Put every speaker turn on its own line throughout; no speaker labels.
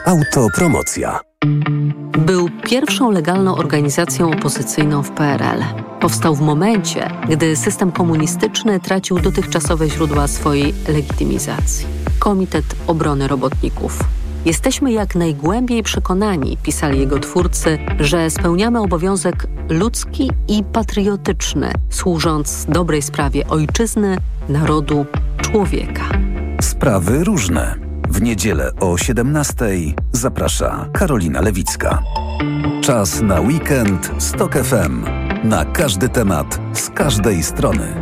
Autopromocja.
Był pierwszą legalną organizacją opozycyjną w PRL. Powstał w momencie, gdy system komunistyczny tracił dotychczasowe źródła swojej legitymizacji. Komitet Obrony Robotników. Jesteśmy jak najgłębiej przekonani, pisali jego twórcy, że spełniamy obowiązek ludzki i patriotyczny, służąc dobrej sprawie ojczyzny, narodu, człowieka.
Sprawy różne. W niedzielę o 17:00 zaprasza Karolina Lewicka. Czas na weekend z TOK FM. Na każdy temat, z każdej strony.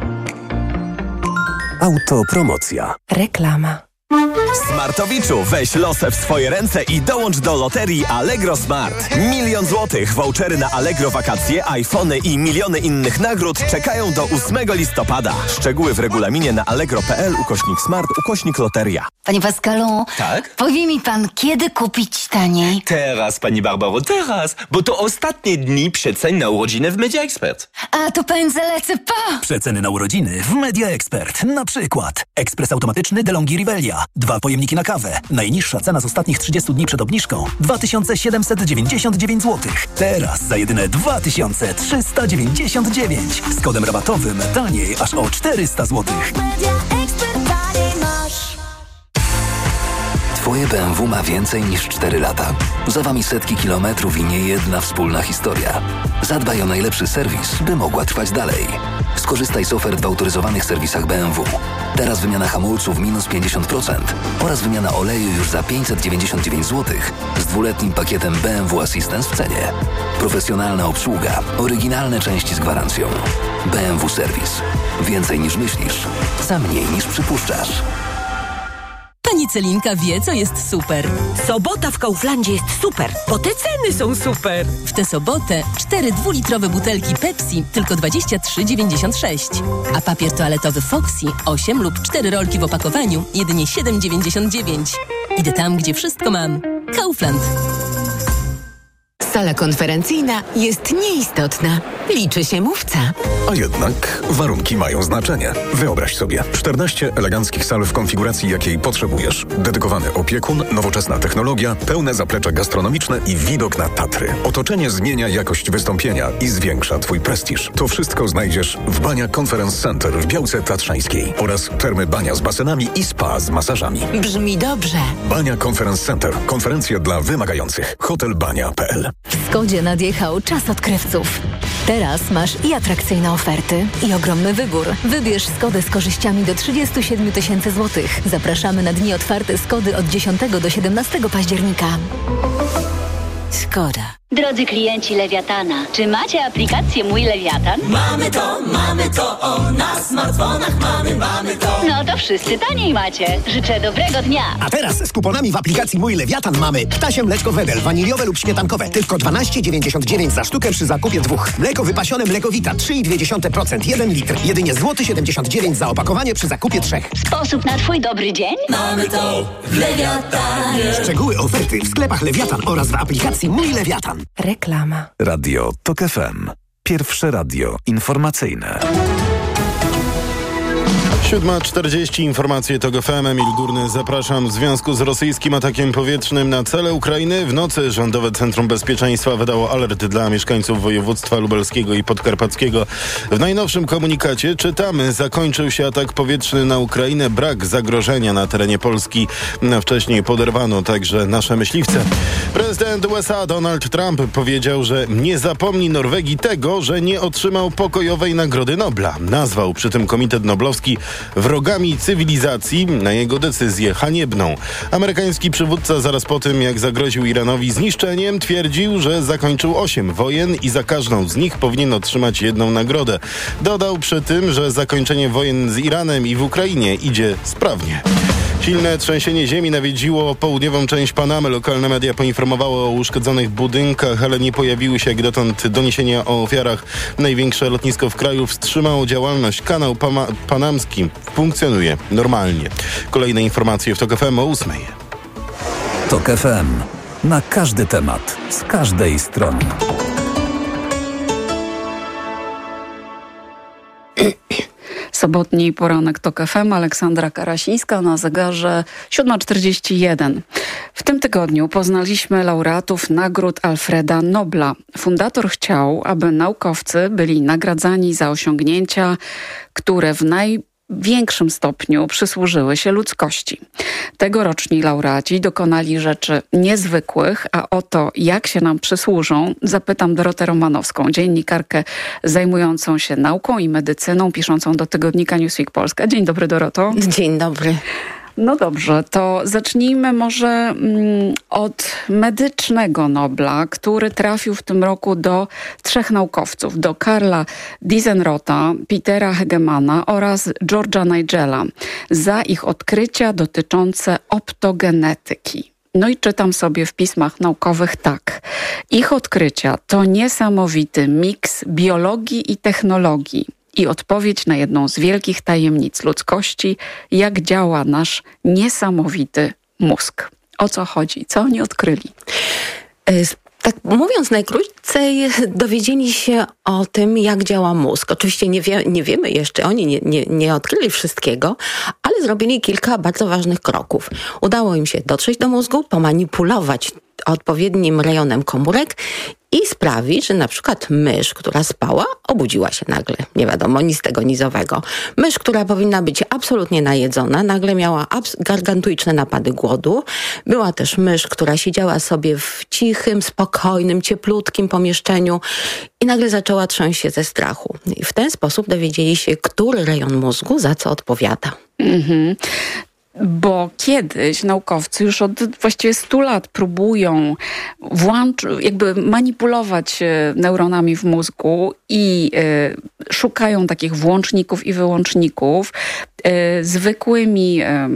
Autopromocja.
Reklama.
Smartowiczu, weź losę w swoje ręce i dołącz do loterii Allegro Smart. 1 000 000 złotych, vouchery na Allegro wakacje, iPhony i miliony innych nagród czekają do 8 listopada. Szczegóły w regulaminie na allegro.pl/smart/loteria.
Panie Pascalu,
tak?
Powie mi pan, kiedy kupić taniej?
Teraz, pani Barbaro, teraz, bo to ostatnie dni przecen na urodziny w Media Expert.
A to pędzę lecę po!
Przeceny na urodziny w Media Expert. Na przykład ekspres automatyczny DeLonghi Rivelia. 2 pojemniki na kawę. Najniższa cena z ostatnich 30 dni przed obniżką 2799 zł. Teraz za jedyne 2399. Z kodem rabatowym taniej aż o 400 zł.
Twoje BMW ma więcej niż 4 lata. Za wami setki kilometrów i niejedna wspólna historia. Zadbaj o najlepszy serwis, by mogła trwać dalej. Skorzystaj z ofert w autoryzowanych serwisach BMW. Teraz wymiana hamulców minus 50% oraz wymiana oleju już za 599 zł z 2-letnim pakietem BMW Assistance w cenie. Profesjonalna obsługa, oryginalne części z gwarancją. BMW Serwis. Więcej niż myślisz, za mniej niż przypuszczasz.
Pani Celinka wie, co jest super.
Sobota w Kauflandzie jest super, bo te ceny są super.
W tę sobotę 4 dwulitrowe butelki Pepsi tylko 23,96. A papier toaletowy Foxy 8 lub 4 rolki w opakowaniu jedynie 7,99. Idę tam, gdzie wszystko mam. Kaufland.
Sala konferencyjna jest nieistotna. Liczy się mówca.
A jednak warunki mają znaczenie. Wyobraź sobie 14 eleganckich sal w konfiguracji, jakiej potrzebujesz. Dedykowany opiekun, nowoczesna technologia, pełne zaplecze gastronomiczne i widok na Tatry. Otoczenie zmienia jakość wystąpienia i zwiększa Twój prestiż. To wszystko znajdziesz w Bania Conference Center w Białce Tatrzańskiej oraz termy Bania z basenami i spa z masażami.
Brzmi dobrze.
Bania Conference Center. Konferencje dla wymagających. Hotelbania.pl.
W Skodzie nadjechał czas odkrywców. Teraz masz i atrakcyjne oferty, i ogromny wybór. Wybierz Skodę z korzyściami do 37 000 złotych. Zapraszamy na dni otwarte Skody od 10 do 17 października.
Skoda.
Drodzy klienci Lewiatana, czy macie aplikację Mój Lewiatan?
Mamy to, na smartfonach mamy to.
No to wszyscy taniej macie. Życzę dobrego dnia.
A teraz z kuponami w aplikacji Mój Lewiatan mamy ptasie mleczko Wedel, waniliowe lub śmietankowe. Tylko 12,99 za sztukę przy zakupie 2. Mleko wypasione Mlekowita 3,2%, 1 litr. Jedynie złoty 79 za opakowanie przy zakupie 3.
Sposób na twój dobry dzień?
Mamy to w Lewiatanie.
Szczegóły oferty w sklepach Lewiatan oraz w aplikacji Mój Lewiatan.
Reklama.
Radio TOK FM. Pierwsze radio informacyjne.
7:40, informacje TOK FM. Emil Górny, zapraszam. W związku z rosyjskim atakiem powietrznym na cele Ukrainy w nocy Rządowe Centrum Bezpieczeństwa wydało alert dla mieszkańców województwa lubelskiego i podkarpackiego. W najnowszym komunikacie czytamy: zakończył się atak powietrzny na Ukrainę, brak zagrożenia na terenie Polski. Wcześniej poderwano także nasze myśliwce. Prezydent USA Donald Trump powiedział, że nie zapomni Norwegii tego, że nie otrzymał pokojowej Nagrody Nobla. Nazwał przy tym Komitet Noblowski wrogami cywilizacji, na jego decyzję haniebną. Amerykański przywódca zaraz po tym, jak zagroził Iranowi zniszczeniem, twierdził, że zakończył 8 wojen i za każdą z nich powinien otrzymać 1 nagrodę. Dodał przy tym, że zakończenie wojen z Iranem i w Ukrainie idzie sprawnie. Silne trzęsienie ziemi nawiedziło południową część Panamy. Lokalne media poinformowały o uszkodzonych budynkach, ale nie pojawiły się jak dotąd doniesienia o ofiarach. Największe lotnisko w kraju wstrzymało działalność. Kanał panamski funkcjonuje normalnie. Kolejne informacje w TOK FM o 8:00.
TOK FM. Na każdy temat, z każdej strony.
Sobotni poranek TOK FM, Aleksandra Karasińska, na zegarze 7:41. W tym tygodniu poznaliśmy laureatów nagród Alfreda Nobla. Fundator chciał, aby naukowcy byli nagradzani za osiągnięcia, które w największym stopniu przysłużyły się ludzkości. Tegoroczni laureaci dokonali rzeczy niezwykłych, a o to, jak się nam przysłużą, zapytam Dorotę Romanowską, dziennikarkę zajmującą się nauką i medycyną, piszącą do tygodnika Newsweek Polska. Dzień dobry, Doroto.
Dzień dobry.
No dobrze, to zacznijmy może od medycznego Nobla, który trafił w tym roku do 3 naukowców, do Karla Diesenrotha, Petera Hegemana oraz George'a Nigela za ich odkrycia dotyczące optogenetyki. No i czytam sobie w pismach naukowych tak. Ich odkrycia to niesamowity miks biologii i technologii i odpowiedź na jedną z wielkich tajemnic ludzkości, jak działa nasz niesamowity mózg. O co chodzi? Co oni odkryli?
Tak mówiąc najkrócej, dowiedzieli się o tym, jak działa mózg. Oczywiście nie wiemy jeszcze, oni nie odkryli wszystkiego, ale zrobili kilka bardzo ważnych kroków. Udało im się dotrzeć do mózgu, pomanipulować odpowiednim rejonem komórek i sprawić, że na przykład mysz, która spała, obudziła się nagle. Nie wiadomo, nic tego nizowego. Mysz, która powinna być absolutnie najedzona, nagle miała gargantuiczne napady głodu. Była też mysz, która siedziała sobie w cichym, spokojnym, cieplutkim pomieszczeniu i nagle zaczęła trząść się ze strachu. I w ten sposób dowiedzieli się, który rejon mózgu za co odpowiada.
Bo kiedyś naukowcy już od właściwie 100 lat próbują jakby manipulować neuronami w mózgu i szukają takich włączników i wyłączników zwykłymi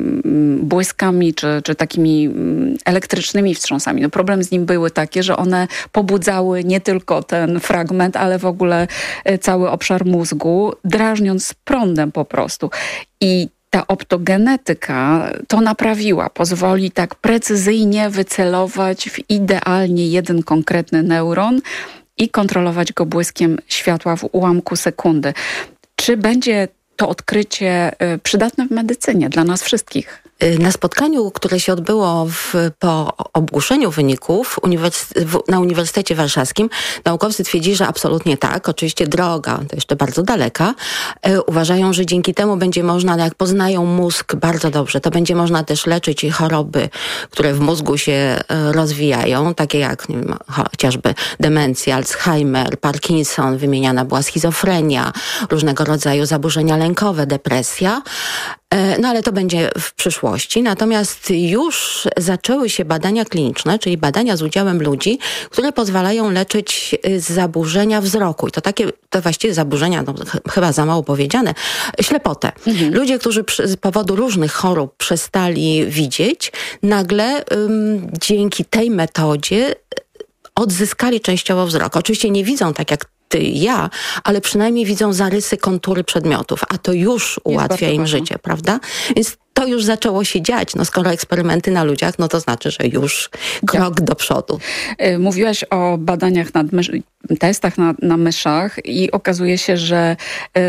błyskami czy takimi elektrycznymi wstrząsami. No problem z nim były takie, że one pobudzały nie tylko ten fragment, ale w ogóle cały obszar mózgu, drażniąc prądem po prostu. I ta optogenetyka to naprawiła, pozwoli tak precyzyjnie wycelować w idealnie jeden konkretny neuron i kontrolować go błyskiem światła w ułamku sekundy. Czy będzie to odkrycie przydatne w medycynie dla nas wszystkich?
Na spotkaniu, które się odbyło po ogłoszeniu wyników na Uniwersytecie Warszawskim, naukowcy twierdzili, że absolutnie tak. Oczywiście droga, to jeszcze bardzo daleka. Uważają, że dzięki temu będzie można, jak poznają mózg bardzo dobrze, to będzie można też leczyć choroby, które w mózgu się rozwijają, takie jak nie wiem, chociażby demencja, Alzheimer, Parkinson, wymieniana była schizofrenia, różnego rodzaju zaburzenia lękowe, depresja. No ale to będzie w przyszłości. Natomiast już zaczęły się badania kliniczne, czyli badania z udziałem ludzi, które pozwalają leczyć zaburzenia wzroku. I to właściwie zaburzenia, no, chyba za mało powiedziane, ślepotę. Ludzie, którzy z powodu różnych chorób przestali widzieć, nagle dzięki tej metodzie odzyskali częściowo wzrok. Oczywiście nie widzą tak jak ty i ja, ale przynajmniej widzą zarysy, kontury przedmiotów, a to już ułatwia im życie, prawda? Więc to już zaczęło się dziać. No skoro eksperymenty na ludziach, no to znaczy, że już krok do przodu.
Mówiłaś o badaniach testach na myszach i okazuje się, że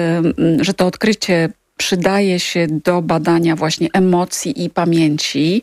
to odkrycie przydaje się do badania właśnie emocji i pamięci.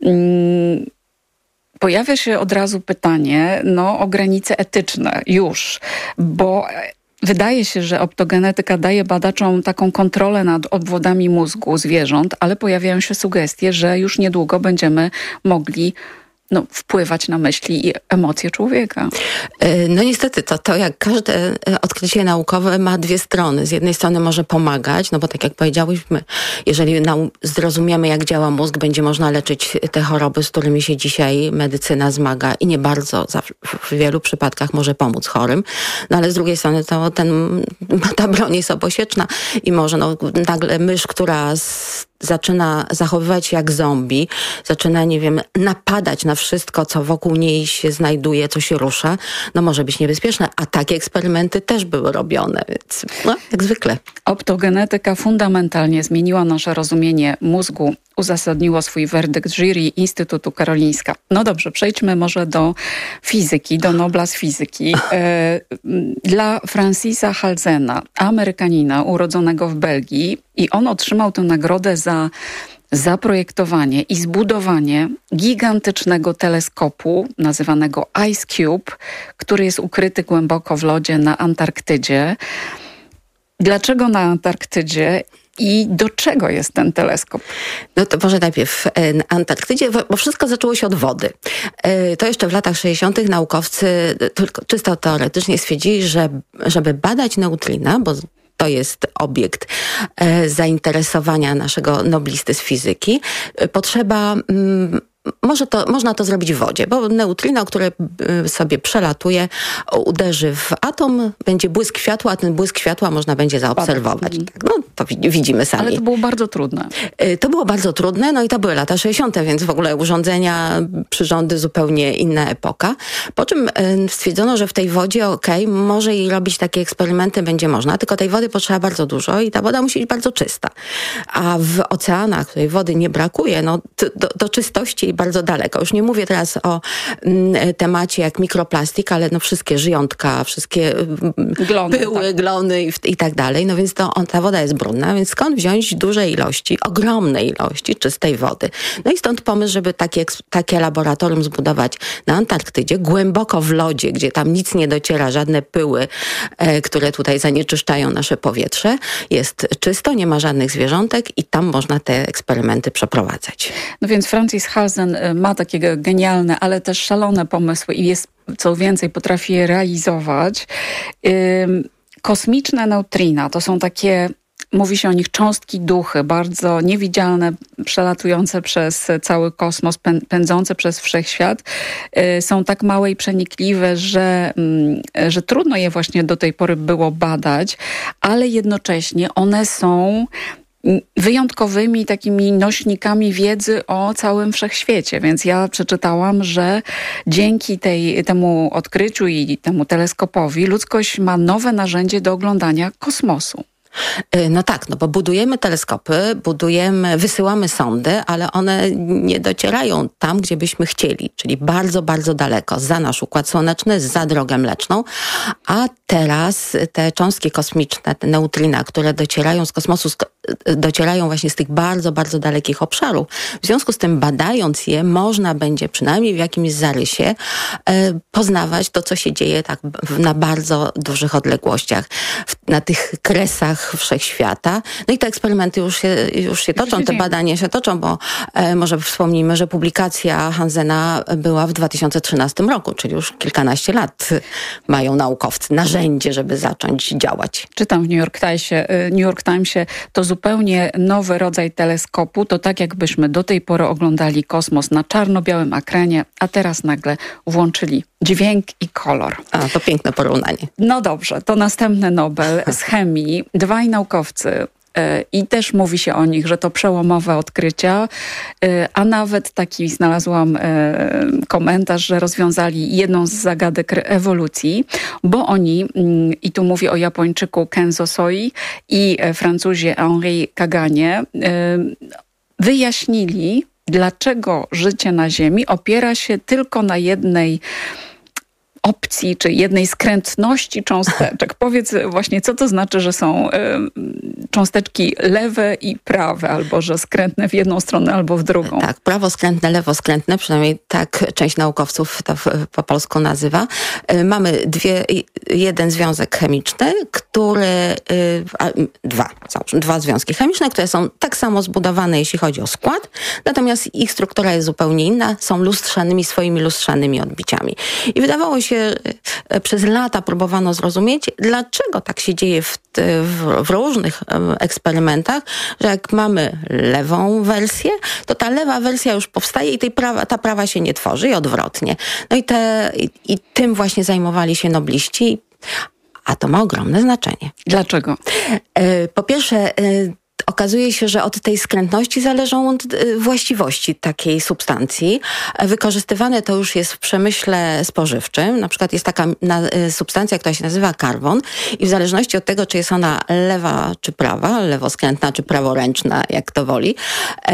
Pojawia się od razu pytanie o granice etyczne już, bo wydaje się, że optogenetyka daje badaczom taką kontrolę nad obwodami mózgu zwierząt, ale pojawiają się sugestie, że już niedługo będziemy mogli wpływać na myśli i emocje człowieka.
No niestety, to jak każde odkrycie naukowe ma dwie strony. Z jednej strony może pomagać, no bo tak jak powiedziałyśmy, jeżeli zrozumiemy, jak działa mózg, będzie można leczyć te choroby, z którymi się dzisiaj medycyna zmaga i nie bardzo w wielu przypadkach może pomóc chorym. No ale z drugiej strony ta broń jest obosieczna i może nagle mysz, która zaczyna zachowywać się jak zombie, zaczyna, napadać na wszystko, co wokół niej się znajduje, co się rusza, może być niebezpieczne. A takie eksperymenty też były robione, więc jak zwykle.
Optogenetyka fundamentalnie zmieniła nasze rozumienie mózgu, uzasadniło swój werdykt jury Instytutu Karolinska. No dobrze, przejdźmy może do fizyki, do Nobla z fizyki. Dla Francisa Halsena, Amerykanina urodzonego w Belgii, i on otrzymał tę nagrodę za zaprojektowanie i zbudowanie gigantycznego teleskopu nazywanego Ice Cube, który jest ukryty głęboko w lodzie na Antarktydzie. Dlaczego na Antarktydzie i do czego jest ten teleskop?
No to może najpierw na Antarktydzie, bo wszystko zaczęło się od wody. To jeszcze w latach 60. naukowcy tylko czysto teoretycznie stwierdzili, że żeby badać neutrina, bo to jest obiekt zainteresowania naszego noblisty z fizyki, potrzeba... Można to zrobić w wodzie, bo neutrino, które sobie przelatuje, uderzy w atom, będzie błysk światła, a ten błysk światła można będzie zaobserwować. Tak, no to widzimy sami.
Ale to było bardzo trudne.
To było bardzo trudne, no i to były lata 60., więc w ogóle urządzenia, przyrządy, zupełnie inna epoka. Po czym stwierdzono, że w tej wodzie może i robić takie eksperymenty będzie można, tylko tej wody potrzeba bardzo dużo i ta woda musi być bardzo czysta. A w oceanach, której wody nie brakuje, no do czystości bardzo daleko. Już nie mówię teraz o temacie jak mikroplastik, ale no wszystkie żyjątka, wszystkie pyły, glony i tak dalej. No więc ta woda jest brudna, więc skąd wziąć duże ilości, ogromne ilości czystej wody? No i stąd pomysł, żeby takie laboratorium zbudować na Antarktydzie, głęboko w lodzie, gdzie tam nic nie dociera, żadne pyły, które tutaj zanieczyszczają nasze powietrze. Jest czysto, nie ma żadnych zwierzątek i tam można te eksperymenty przeprowadzać.
No więc Francis Halzen ma takie genialne, ale też szalone pomysły i jest, co więcej, potrafi je realizować. Kosmiczne neutrina to są takie, mówi się o nich cząstki duchy, bardzo niewidzialne, przelatujące przez cały kosmos, pędzące przez wszechświat. Są tak małe i przenikliwe, że trudno je właśnie do tej pory było badać, ale jednocześnie one są wyjątkowymi takimi nośnikami wiedzy o całym wszechświecie. Więc ja przeczytałam, że dzięki temu odkryciu i temu teleskopowi ludzkość ma nowe narzędzie do oglądania kosmosu.
No tak, no bo budujemy teleskopy, wysyłamy sondy, ale one nie docierają tam, gdzie byśmy chcieli, czyli bardzo, bardzo daleko, za nasz Układ Słoneczny, za Drogę Mleczną, a teraz te cząstki kosmiczne, te neutrina, które docierają z kosmosu, docierają właśnie z tych bardzo, bardzo dalekich obszarów. W związku z tym, badając je, można będzie przynajmniej w jakimś zarysie poznawać to, co się dzieje tak na bardzo dużych odległościach, na tych kresach wszechświata. No i te eksperymenty już się toczą, te badania się toczą, bo może wspomnijmy, że publikacja Hansena była w 2013 roku, czyli już kilkanaście lat mają naukowcy narzędzie, żeby zacząć działać.
Czytam w New York Timesie, to zupełnie nowy rodzaj teleskopu, to tak jakbyśmy do tej pory oglądali kosmos na czarno-białym ekranie, a teraz nagle włączyli dźwięk i kolor.
A, to piękne porównanie.
No dobrze, to następny Nobel z chemii. Dwaj naukowcy i też mówi się o nich, że to przełomowe odkrycia, a nawet taki znalazłam komentarz, że rozwiązali jedną z zagadek ewolucji, bo oni, i tu mówię o Japończyku Kenzo Soi i Francuzie Henri Kaganie, wyjaśnili, dlaczego życie na Ziemi opiera się tylko na jednej opcji, czy jednej skrętności cząsteczek. Powiedz właśnie, co to znaczy, że są cząsteczki lewe i prawe, albo że skrętne w jedną stronę, albo w drugą.
Tak, prawoskrętne, lewoskrętne, przynajmniej tak część naukowców to po polsku nazywa. Mamy jeden związek chemiczny, dwa związki chemiczne, które są tak samo zbudowane, jeśli chodzi o skład, natomiast ich struktura jest zupełnie inna, są swoimi lustrzanymi odbiciami. I wydawało się, przez lata próbowano zrozumieć, dlaczego tak się dzieje w różnych eksperymentach, że jak mamy lewą wersję, to ta lewa wersja już powstaje i ta prawa się nie tworzy i odwrotnie. No i tym właśnie zajmowali się nobliści, a to ma ogromne znaczenie.
Dlaczego?
Po pierwsze, okazuje się, że od tej skrętności zależą właściwości takiej substancji. Wykorzystywane to już jest w przemyśle spożywczym. Na przykład jest taka substancja, która się nazywa karbon i w zależności od tego, czy jest ona lewa czy prawa, lewoskrętna czy praworęczna, jak to woli,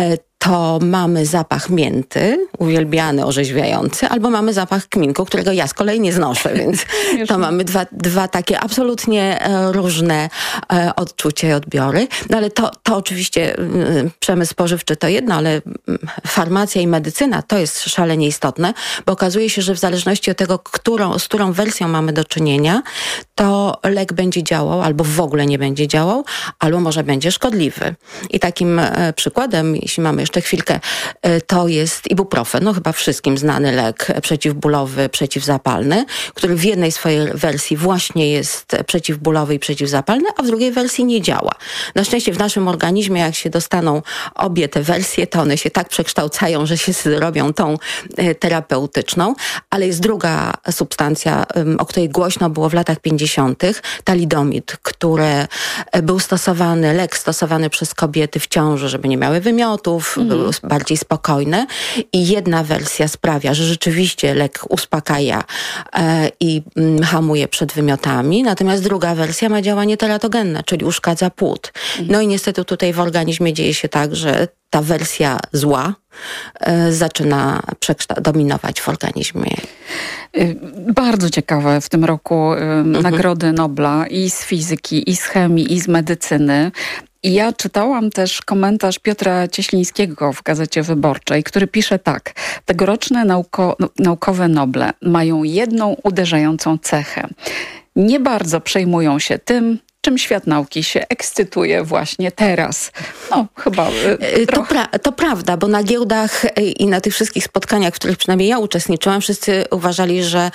to mamy zapach mięty, uwielbiany, orzeźwiający, albo mamy zapach kminku, którego ja z kolei nie znoszę, więc to mamy dwa takie absolutnie różne odczucia i odbiory. No ale to oczywiście przemysł spożywczy to jedno, ale farmacja i medycyna to jest szalenie istotne, bo okazuje się, że w zależności od tego, z którą wersją mamy do czynienia, to lek będzie działał, albo w ogóle nie będzie działał, albo może będzie szkodliwy. I takim przykładem, jeśli mamy jeszcze chwilkę, to jest ibuprofen, no chyba wszystkim znany lek przeciwbólowy, przeciwzapalny, który w jednej swojej wersji właśnie jest przeciwbólowy i przeciwzapalny, a w drugiej wersji nie działa. Na szczęście w naszym organizmie, jak się dostaną obie te wersje, to one się tak przekształcają, że się robią tą terapeutyczną, ale jest druga substancja, o której głośno było w latach 50., talidomid, który był lek stosowany przez kobiety w ciąży, żeby nie miały wymiotów, były bardziej spokojne i jedna wersja sprawia, że rzeczywiście lek uspokaja i hamuje przed wymiotami, natomiast druga wersja ma działanie teratogenne, czyli uszkadza płód. No i niestety tutaj w organizmie dzieje się tak, że ta wersja zła zaczyna dominować w organizmie.
Bardzo ciekawe w tym roku Nagrody Nobla i z fizyki, i z chemii, i z medycyny. I ja czytałam też komentarz Piotra Cieślińskiego w Gazecie Wyborczej, który pisze tak. Tegoroczne naukowe Noble mają jedną uderzającą cechę. Nie bardzo przejmują się tym, czym świat nauki się ekscytuje właśnie teraz. No, chyba
to prawda, bo na giełdach i na tych wszystkich spotkaniach, w których przynajmniej ja uczestniczyłam, wszyscy uważali, że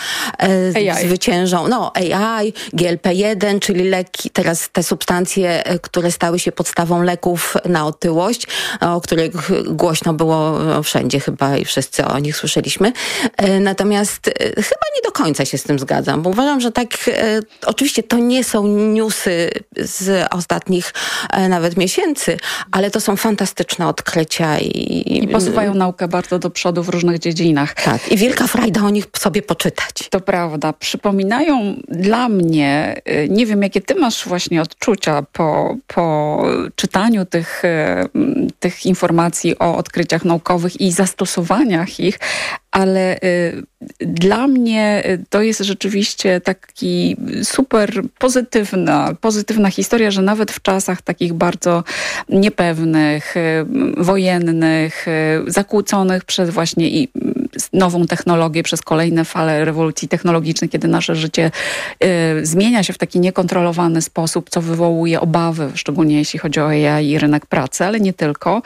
zwyciężą AI, GLP-1, czyli leki, teraz te substancje, które stały się podstawą leków na otyłość, o których głośno było wszędzie chyba i wszyscy o nich słyszeliśmy. Natomiast chyba nie do końca się z tym zgadzam, bo uważam, że tak, oczywiście to nie są newsy z ostatnich nawet miesięcy, ale to są fantastyczne odkrycia i
posuwają naukę bardzo do przodu w różnych dziedzinach.
Tak, i wielka frajda o nich sobie poczytać.
To prawda. Przypominają dla mnie, nie wiem jakie ty masz właśnie odczucia po czytaniu tych informacji o odkryciach naukowych i zastosowaniach ich, ale dla mnie to jest rzeczywiście taki super pozytywna historia, że nawet w czasach takich bardzo niepewnych, wojennych, zakłóconych przez właśnie i nową technologię, przez kolejne fale rewolucji technologicznej, kiedy nasze życie zmienia się w taki niekontrolowany sposób, co wywołuje obawy, szczególnie jeśli chodzi o AI i rynek pracy, ale nie tylko,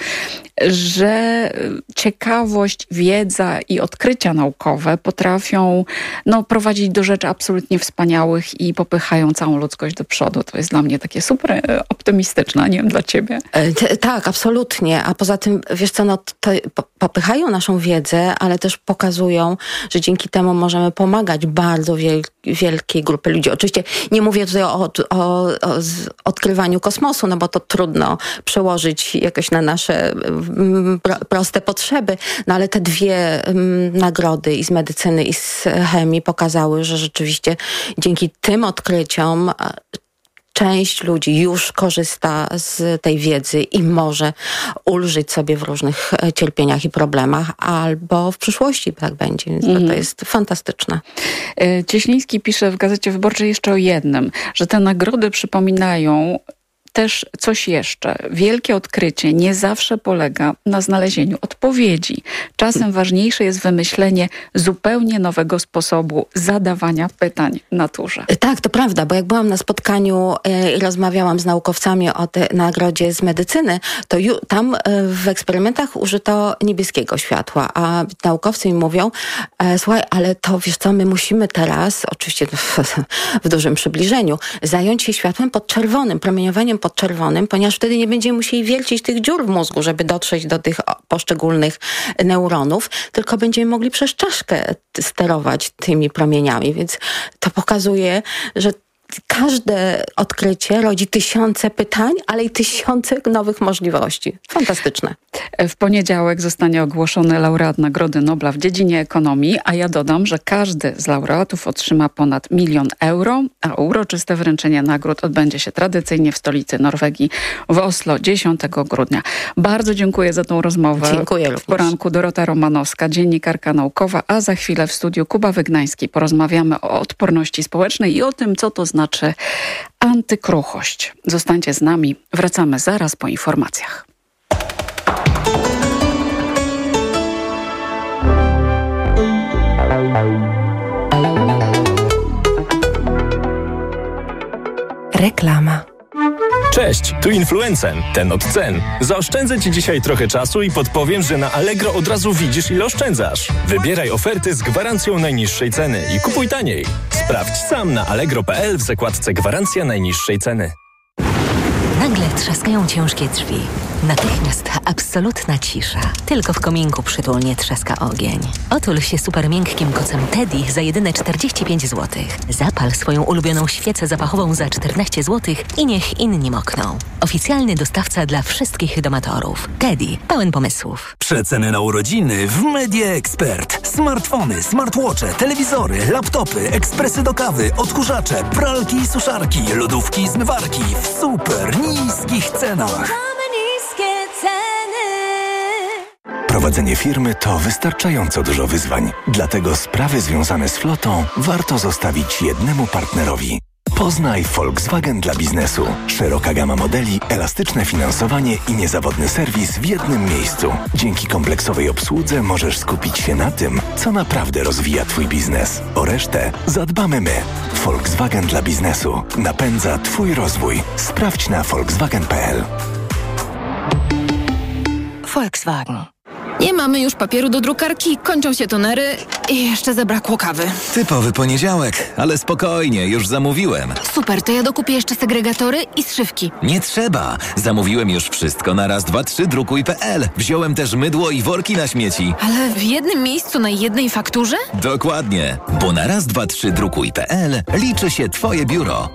że ciekawość, wiedza i odkrycia naukowe potrafią prowadzić do rzeczy absolutnie wspaniałych i popychają całą ludzkość do przodu. To jest dla mnie takie super optymistyczne, nie wiem, dla ciebie.
Tak, absolutnie. A poza tym, wiesz co, popychają naszą wiedzę, ale też pokazują, że dzięki temu możemy pomagać bardzo wielkiej grupy ludzi. Oczywiście nie mówię tutaj o odkrywaniu kosmosu, bo to trudno przełożyć jakoś na nasze proste potrzeby, ale te dwie nagrody i z medycyny, i z chemii pokazały, że rzeczywiście dzięki tym odkryciom część ludzi już korzysta z tej wiedzy i może ulżyć sobie w różnych cierpieniach i problemach, albo w przyszłości tak będzie. Więc to jest fantastyczne.
Cieśliński pisze w Gazecie Wyborczej jeszcze o jednym, że te nagrody przypominają też coś jeszcze. Wielkie odkrycie nie zawsze polega na znalezieniu odpowiedzi. Czasem ważniejsze jest wymyślenie zupełnie nowego sposobu zadawania pytań naturze.
Tak, to prawda, bo jak byłam na spotkaniu i rozmawiałam z naukowcami o tej nagrodzie z medycyny, to tam w eksperymentach użyto niebieskiego światła, a naukowcy mi mówią, słuchaj, ale to wiesz co, my musimy teraz, oczywiście w dużym przybliżeniu, zająć się światłem podczerwonym, promieniowaniem podczerwonym, ponieważ wtedy nie będziemy musieli wiercić tych dziur w mózgu, żeby dotrzeć do tych poszczególnych neuronów, tylko będziemy mogli przez czaszkę sterować tymi promieniami, więc to pokazuje, że każde odkrycie rodzi tysiące pytań, ale i tysiące nowych możliwości. Fantastyczne.
W poniedziałek zostanie ogłoszony laureat Nagrody Nobla w dziedzinie ekonomii, a ja dodam, że każdy z laureatów otrzyma ponad 1 000 000 euro, a uroczyste wręczenie nagród odbędzie się tradycyjnie w stolicy Norwegii w Oslo 10 grudnia. Bardzo dziękuję za tą rozmowę.
Dziękuję również.
W poranku Dorota Romanowska, dziennikarka naukowa, a za chwilę w studiu Kuba Wygnański. Porozmawiamy o odporności społecznej i o tym, co to znaczy antykruchość. Zostańcie z nami. Wracamy zaraz po informacjach.
Reklama.
Cześć, tu Influencen, ten od cen. Zaoszczędzę Ci dzisiaj trochę czasu i podpowiem, że na Allegro od razu widzisz, ile oszczędzasz. Wybieraj oferty z gwarancją najniższej ceny i kupuj taniej. Sprawdź sam na allegro.pl w zakładce Gwarancja najniższej ceny.
Nagle trzaskają ciężkie drzwi. Natychmiast absolutna cisza. Tylko w kominku przytulnie trzaska ogień. Otul się super miękkim kocem Teddy za jedyne 45 zł. Zapal swoją ulubioną świecę zapachową za 14 zł i niech inni mokną. Oficjalny dostawca dla wszystkich domatorów. Teddy, pełen pomysłów.
Przeceny na urodziny w Media Expert. Smartfony, smartwatche, telewizory, laptopy, ekspresy do kawy, odkurzacze, pralki i suszarki, lodówki i zmywarki w super niskich cenach.
Prowadzenie firmy to wystarczająco dużo wyzwań. Dlatego sprawy związane z flotą warto zostawić jednemu partnerowi. Poznaj Volkswagen dla biznesu. Szeroka gama modeli, elastyczne finansowanie i niezawodny serwis w jednym miejscu. Dzięki kompleksowej obsłudze możesz skupić się na tym, co naprawdę rozwija Twój biznes. O resztę zadbamy my. Volkswagen dla biznesu. Napędza Twój rozwój. Sprawdź na volkswagen.pl.
Volkswagen. Nie mamy już papieru do drukarki, kończą się tonery i jeszcze zabrakło kawy.
Typowy poniedziałek, ale spokojnie, już zamówiłem.
Super, to ja dokupię jeszcze segregatory i zszywki.
Nie trzeba, zamówiłem już wszystko na raz, dwa, trzy drukuj.pl. Wziąłem też mydło i worki na śmieci.
Ale w jednym miejscu na jednej fakturze?
Dokładnie, bo na raz, dwa, trzy drukuj.pl liczy się Twoje biuro.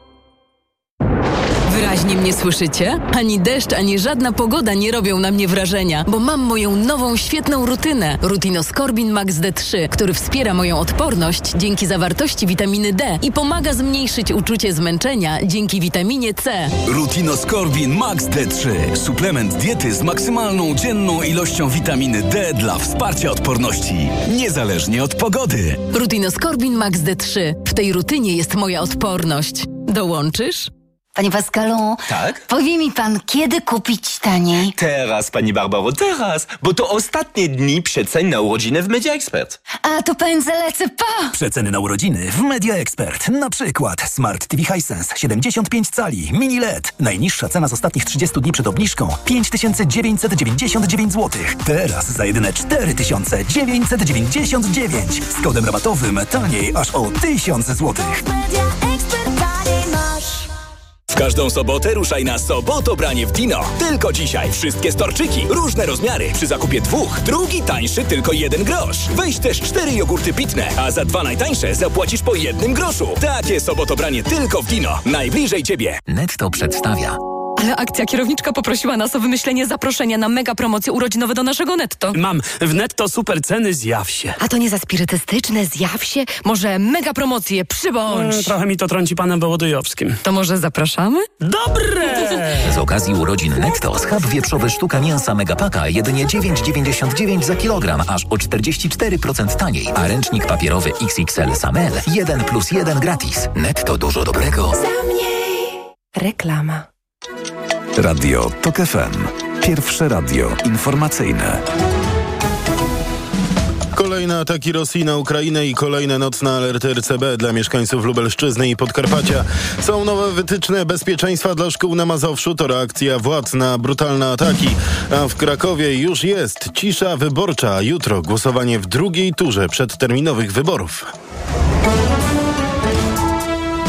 Wyraźnie mnie słyszycie? Ani deszcz, ani żadna pogoda nie robią na mnie wrażenia, bo mam moją nową, świetną rutynę. Rutinoskorbin Max D3, który wspiera moją odporność dzięki zawartości witaminy D i pomaga zmniejszyć uczucie zmęczenia dzięki witaminie C.
Rutinoskorbin Max D3. Suplement diety z maksymalną dzienną ilością witaminy D dla wsparcia odporności, niezależnie od pogody.
Rutinoskorbin Max D3. W tej rutynie jest moja odporność. Dołączysz?
Panie Pascalu,
tak?
Powie mi pan, kiedy kupić taniej?
Teraz, pani Barbaro, teraz, bo to ostatnie dni przecen na urodziny w Media Expert.
A to pędzę lecę po!
Przeceny na urodziny w Media Expert. Na przykład Smart TV Hisense 75 cali, mini LED. Najniższa cena z ostatnich 30 dni przed obniżką 5999 zł. Teraz za jedyne 4999. Z kodem rabatowym taniej aż o 1000 zł.
W każdą sobotę ruszaj na Sobotobranie w Dino. Tylko dzisiaj wszystkie storczyki, różne rozmiary. Przy zakupie 2, drugi tańszy tylko 1 grosz. Weź też 4 jogurty pitne, a za 2 najtańsze zapłacisz po 1 groszu. Takie Sobotobranie tylko w Dino. Najbliżej Ciebie.
Netto przedstawia.
Ale akcja kierowniczka poprosiła nas o wymyślenie zaproszenia na mega promocje urodzinowe do naszego Netto.
Mam w Netto super ceny, zjaw się.
A to nie za spirytystyczne, zjaw się? Może mega promocje, przybądź.
Trochę mi to trąci panem Wołodyjowskim.
To może zapraszamy?
Dobre!
Z okazji urodzin Netto schab wieprzowy sztuka mięsa Megapaka jedynie 9,99 za kilogram, aż o 44% taniej. A ręcznik papierowy XXL Samel 1+1 gratis. Netto dużo dobrego.
Reklama.
Radio TOK FM. Pierwsze radio informacyjne.
Kolejne ataki Rosji na Ukrainę i kolejne nocne alerty RCB dla mieszkańców Lubelszczyzny i Podkarpacia. Są nowe wytyczne bezpieczeństwa dla szkół na Mazowszu. To reakcja władz na brutalne ataki. A w Krakowie już jest cisza wyborcza. Jutro głosowanie w drugiej turze przedterminowych wyborów.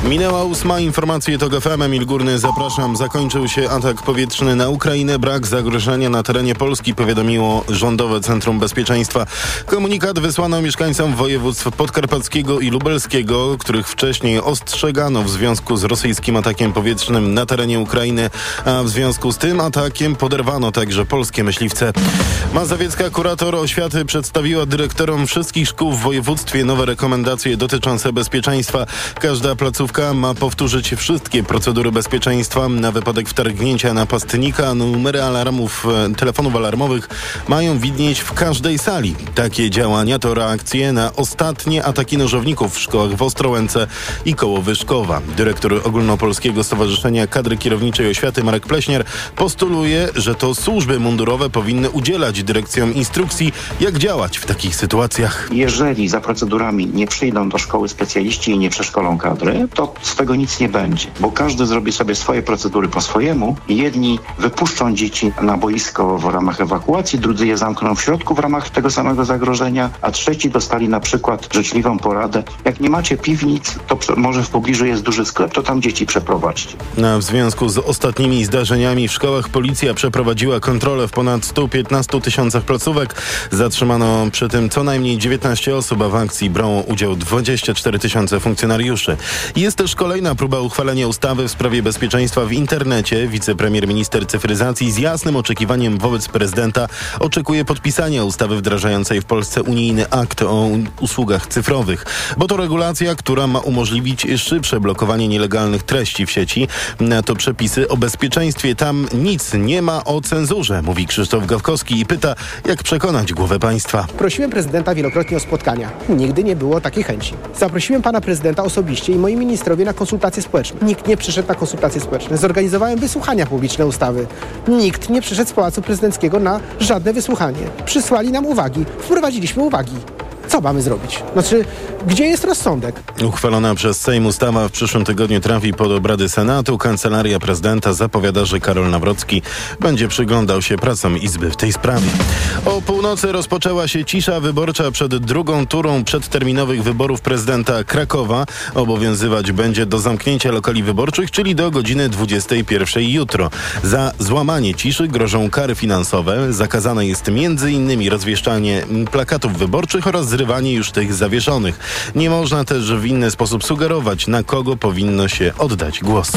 Minęła 8. Informacje TOG FM. Emil Górny, zapraszam. Zakończył się atak powietrzny na Ukrainę. Brak zagrożenia na terenie Polski, powiadomiło Rządowe Centrum Bezpieczeństwa. Komunikat wysłano mieszkańcom województw podkarpackiego i lubelskiego, których wcześniej ostrzegano w związku z rosyjskim atakiem powietrznym na terenie Ukrainy, a w związku z tym atakiem poderwano także polskie myśliwce. Mazowiecka kurator oświaty przedstawiła dyrektorom wszystkich szkół w województwie nowe rekomendacje dotyczące bezpieczeństwa. Każda placówka ma powtórzyć wszystkie procedury bezpieczeństwa na wypadek wtargnięcia napastnika. Numery telefonów alarmowych mają widnieć w każdej sali. Takie działania to reakcje na ostatnie ataki nożowników w szkołach w Ostrołęce i koło Wyszkowa. Dyrektor Ogólnopolskiego Stowarzyszenia Kadry Kierowniczej Oświaty Marek Pleśniar postuluje, że to służby mundurowe powinny udzielać dyrekcjom instrukcji, jak działać w takich sytuacjach.
Jeżeli za procedurami nie przyjdą do szkoły specjaliści i nie przeszkolą kadry, to z tego nic nie będzie, bo każdy zrobi sobie swoje procedury po swojemu. Jedni wypuszczą dzieci na boisko w ramach ewakuacji, drudzy je zamkną w środku w ramach tego samego zagrożenia, a trzeci dostali na przykład życzliwą poradę. Jak nie macie piwnic, to może w pobliżu jest duży sklep, to tam dzieci przeprowadźcie.
W związku z ostatnimi zdarzeniami w szkołach policja przeprowadziła kontrolę w ponad 115 tysiącach placówek. Zatrzymano przy tym co najmniej 19 osób, a w akcji brało udział 24 tysiące funkcjonariuszy. Jest też kolejna próba uchwalenia ustawy w sprawie bezpieczeństwa w internecie. Wicepremier minister cyfryzacji z jasnym oczekiwaniem wobec prezydenta oczekuje podpisania ustawy wdrażającej w Polsce unijny akt o usługach cyfrowych, bo to regulacja, która ma umożliwić szybsze blokowanie nielegalnych treści w sieci. To przepisy o bezpieczeństwie. Tam nic nie ma o cenzurze, mówi Krzysztof Gawkowski i pyta, jak przekonać głowę państwa.
Prosiłem prezydenta wielokrotnie o spotkania. Nigdy nie było takiej chęci. Zaprosiłem pana prezydenta osobiście i moi ministrowie na konsultacje społeczne. Nikt nie przyszedł na konsultacje społeczne. Zorganizowałem wysłuchania publiczne ustawy. Nikt nie przyszedł z Pałacu Prezydenckiego na żadne wysłuchanie. Przysłali nam uwagi. Wprowadziliśmy uwagi. Co mamy zrobić? Znaczy, gdzie jest rozsądek?
Uchwalona przez Sejm ustawa w przyszłym tygodniu trafi pod obrady Senatu. Kancelaria prezydenta zapowiada, że Karol Nawrocki będzie przyglądał się pracom Izby w tej sprawie. O północy rozpoczęła się cisza wyborcza przed drugą turą przedterminowych wyborów prezydenta Krakowa. Obowiązywać będzie do zamknięcia lokali wyborczych, czyli do godziny 21 jutro. Za złamanie ciszy grożą kary finansowe. Zakazane jest m.in. rozwieszczanie plakatów wyborczych oraz zrywanie już tych zawieszonych. Nie można też w inny sposób sugerować, na kogo powinno się oddać głos.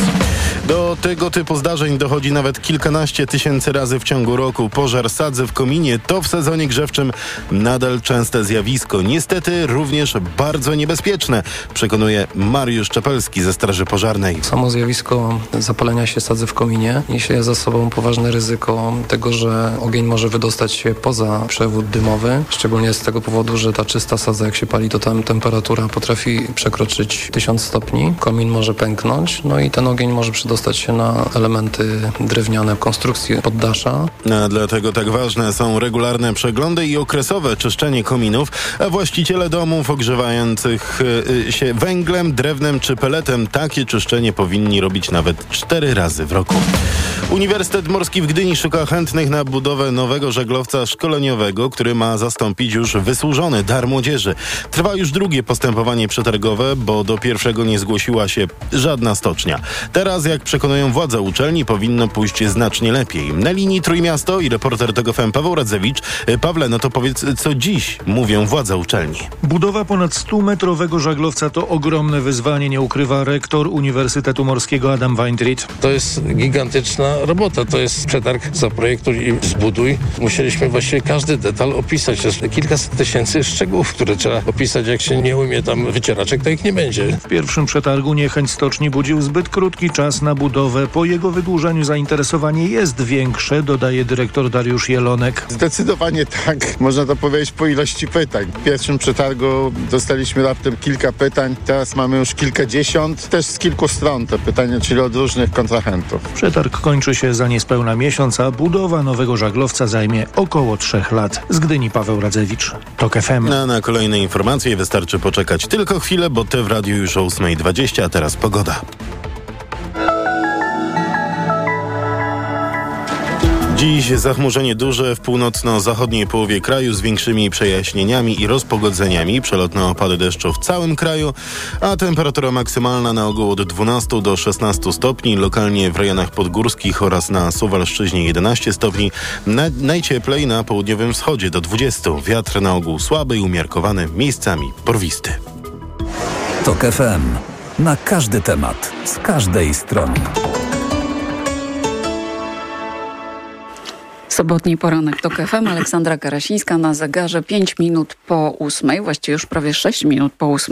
Do tego typu zdarzeń dochodzi nawet kilkanaście tysięcy razy w ciągu roku. Pożar sadzy w kominie to w sezonie grzewczym nadal częste zjawisko. Niestety również bardzo niebezpieczne, przekonuje Mariusz Czepelski ze Straży Pożarnej.
Samo zjawisko zapalenia się sadzy w kominie niesie za sobą poważne ryzyko tego, że ogień może wydostać się poza przewód dymowy, szczególnie z tego powodu, że ta czysta sadza, jak się pali, to tam temperatura potrafi przekroczyć 1000 stopni. Komin może pęknąć, no i ten ogień może przedostać się na elementy drewniane konstrukcji poddasza.
A dlatego tak ważne są regularne przeglądy i okresowe czyszczenie kominów, a właściciele domów ogrzewających się węglem, drewnem czy peletem takie czyszczenie powinni robić nawet 4 razy w roku. Uniwersytet Morski w Gdyni szuka chętnych na budowę nowego żaglowca szkoleniowego, który ma zastąpić już wysłużony dar młodzieży. Trwa już drugie postępowanie przetargowe, bo do pierwszego nie zgłosiła się żadna stocznia. Teraz, jak przekonują władze uczelni, powinno pójść znacznie lepiej. Na linii Trójmiasto i reporter TOG FM Paweł Radzewicz. Pawle, no to powiedz, co dziś mówią władze uczelni?
Budowa ponad 100-metrowego żaglowca to ogromne wyzwanie, nie ukrywa rektor Uniwersytetu Morskiego Adam Weintried.
To jest gigantyczna robota, to jest przetarg, zaprojektuj i zbuduj. Musieliśmy właściwie każdy detal opisać. To jest kilkaset tysięcy szczegółów, które trzeba opisać. Jak się nie umie tam wycieraczek, to ich nie będzie.
W pierwszym przetargu niechęć stoczni budził zbyt krótki czas na budowę. Po jego wydłużeniu zainteresowanie jest większe, dodaje dyrektor Dariusz Jelonek.
Zdecydowanie tak, można to powiedzieć po ilości pytań. W pierwszym przetargu dostaliśmy raptem kilka pytań, teraz mamy już kilkadziesiąt, też z kilku stron te pytania, czyli od różnych kontrahentów.
Przetarg kończy się za niespełna miesiąc, a budowa nowego żaglowca zajmie około 3 lat. Z Gdyni Paweł Radzewicz, TOG FM.
Na kolejne informacje wystarczy poczekać tylko chwilę, bo te w radiu już o 8:20, a teraz pogoda. Dziś zachmurzenie duże w północno-zachodniej połowie kraju z większymi przejaśnieniami i rozpogodzeniami. Przelotne opady deszczu w całym kraju, a temperatura maksymalna na ogół od 12 do 16 stopni. Lokalnie w rejonach podgórskich oraz na Suwalszczyźnie 11 stopni. Najcieplej na południowym wschodzie do 20. Wiatr na ogół słaby i umiarkowany, miejscami porwisty.
TOK FM. Na każdy temat, z każdej strony.
Sobotni poranek TOK FM, Aleksandra Karasińska na zegarze 5 minut po 8, właściwie już prawie 6 minut po 8.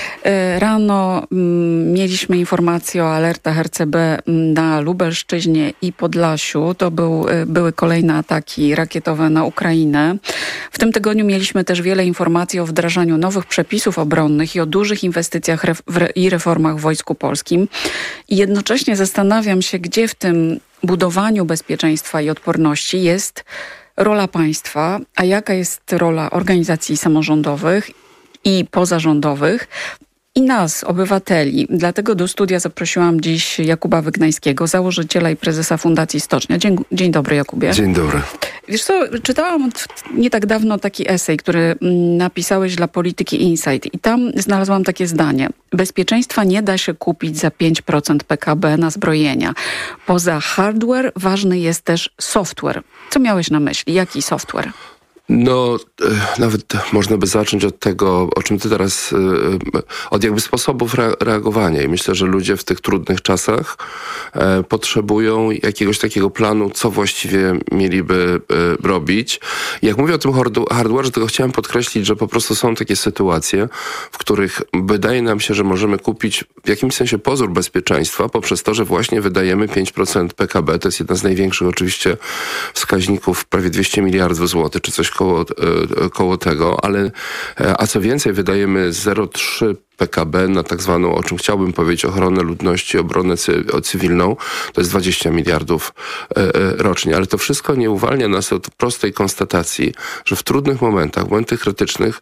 Rano mieliśmy informację o alertach RCB na Lubelszczyźnie i Podlasiu. To były kolejne ataki rakietowe na Ukrainę. W tym tygodniu mieliśmy też wiele informacji o wdrażaniu nowych przepisów obronnych i o dużych inwestycjach i reformach w Wojsku Polskim. I jednocześnie zastanawiam się, gdzie w tym budowaniu bezpieczeństwa i odporności jest rola państwa, a jaka jest rola organizacji samorządowych i pozarządowych i nas, obywateli. Dlatego do studia zaprosiłam dziś Jakuba Wygnańskiego, założyciela i prezesa Fundacji Stocznia. Dzień dobry, Jakubie.
Dzień dobry.
Wiesz co, czytałam nie tak dawno taki esej, który napisałeś dla Polityki Insight i tam znalazłam takie zdanie. Bezpieczeństwa nie da się kupić za 5% PKB na zbrojenia. Poza hardware ważny jest też software. Co miałeś na myśli? Jaki software?
No, nawet można by zacząć od tego, o czym ty teraz, od jakby sposobów reagowania. I myślę, że ludzie w tych trudnych czasach potrzebują jakiegoś takiego planu, co właściwie mieliby robić. Jak mówię o tym hardware, to chciałem podkreślić, że po prostu są takie sytuacje, w których wydaje nam się, że możemy kupić w jakimś sensie pozór bezpieczeństwa poprzez to, że właśnie wydajemy 5% PKB. To jest jedna z największych oczywiście wskaźników, prawie 200 miliardów złotych, czy coś koło tego, ale a co więcej, wydajemy 0,3 PKB na tak zwaną, o czym chciałbym powiedzieć, ochronę ludności, obronę cywilną. To jest 20 miliardów rocznie. Ale to wszystko nie uwalnia nas od prostej konstatacji, że w trudnych momentach, momentach krytycznych,